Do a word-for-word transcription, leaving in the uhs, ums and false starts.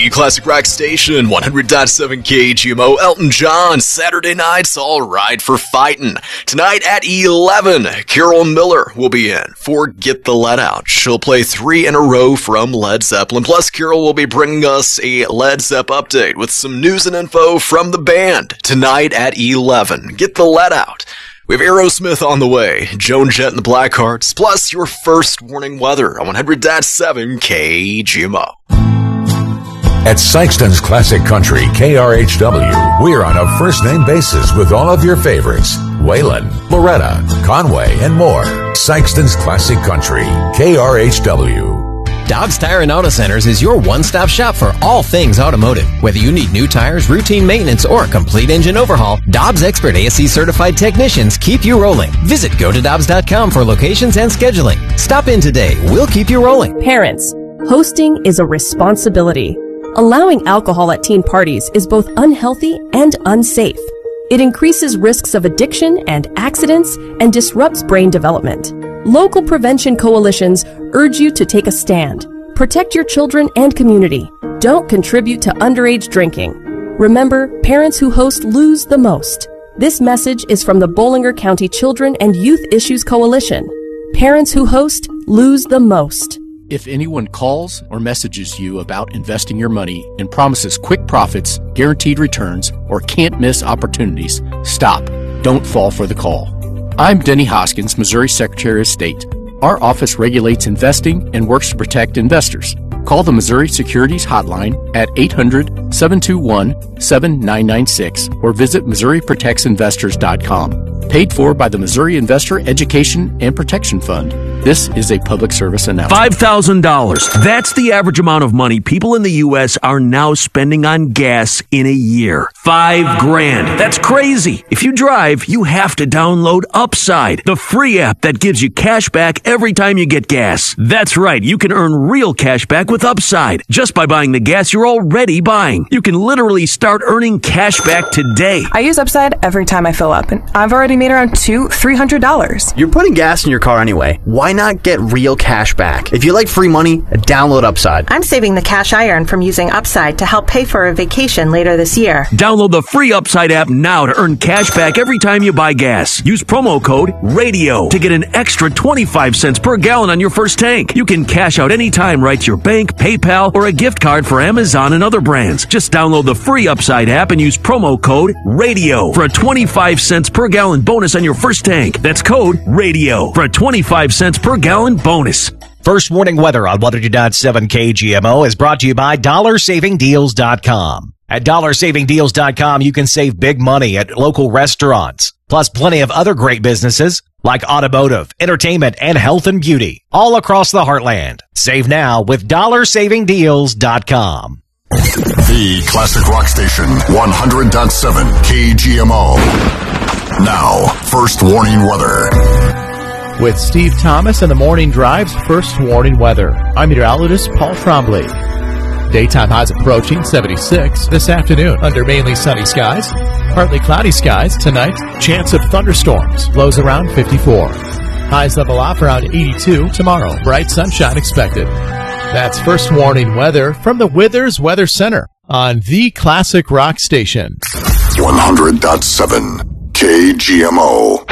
The Classic Rock Station, one hundred point seven K G M O. Elton John, Saturday night's All Right for Fightin'. Tonight at eleven, Carol Miller will be in for Get the Let Out. She'll play three in a row from Led Zeppelin. Plus, Carol will be bringing us a Led Zepp update with some news and info from the band. Tonight at eleven, Get the Let Out. We have Aerosmith on the way, Joan Jett and the Blackhearts, plus your first warning weather on one hundred point seven K G M O. At Sykeston's Classic Country, K R H W, we're on a first-name basis with all of your favorites. Waylon, Loretta, Conway, and more. Sykeston's Classic Country, K R H W. Dobbs Tire and Auto Centers is your one-stop shop for all things automotive. Whether you need new tires, routine maintenance, or a complete engine overhaul, Dobbs expert A S E certified technicians keep you rolling. Visit go to dobbs dot com for locations and scheduling. Stop in today. We'll keep you rolling. Parents, hosting is a responsibility. Allowing alcohol at teen parties is both unhealthy and unsafe. It increases risks of addiction and accidents and disrupts brain development. Local prevention coalitions urge you to take a stand. Protect your children and community. Don't contribute to underage drinking. Remember, parents who host lose the most. This message is from the Bollinger County Children and Youth Issues Coalition. Parents who host lose the most. If anyone calls or messages you about investing your money and promises quick profits, guaranteed returns, or can't miss opportunities, stop. Don't fall for the call. I'm Denny Hoskins, Missouri Secretary of State. Our office regulates investing and works to protect investors. Call the Missouri Securities Hotline at eight hundred, seven two one, seven nine nine six or visit missouri protects investors dot com. Paid for by the Missouri Investor Education and Protection Fund. This is a public service announcement. five thousand dollars. That's the average amount of money people in the U S are now spending on gas in a year. Five grand. That's crazy. If you drive, you have to download Upside, the free app that gives you cash back every time you get gas. That's right. You can earn real cash back with Upside just by buying the gas you're already buying. You can literally start earning cash back today. I use Upside every time I fill up, and I've already made around two, three hundred dollars. You're putting gas in your car anyway. Why not get real cash back? If you like free money, download Upside. I'm saving the cash I earn from using Upside to help pay for a vacation later this year. Download the free Upside app now to earn cash back every time you buy gas. Use promo code RADIO to get an extra twenty-five cents per gallon on your first tank. You can cash out anytime right to your bank, PayPal, or a gift card for Amazon and other brands. Just download the free Upside app and use promo code RADIO for a twenty-five cents per gallon bonus on your first tank. That's code RADIO for a twenty-five cents per gallon bonus. First warning weather on one hundred point seven K G M O is brought to you by dollar saving deals dot com. At dollar saving deals dot com, you can save big money at local restaurants, plus plenty of other great businesses like automotive, entertainment, and health and beauty all across the heartland. Save now with dollar saving deals dot com. The Classic Rock Station, one hundred point seven K G M O. Now, first warning weather. With Steve Thomas and the Morning Drive's first warning weather, I'm meteorologist Paul Trombley. Daytime highs approaching seventy-six this afternoon under mainly sunny skies. Partly cloudy skies tonight. Chance of thunderstorms. Lows around fifty-four. Highs level off around eighty-two tomorrow. Bright sunshine expected. That's first warning weather from the Withers Weather Center on the Classic Rock Station. one hundred point seven K G M O.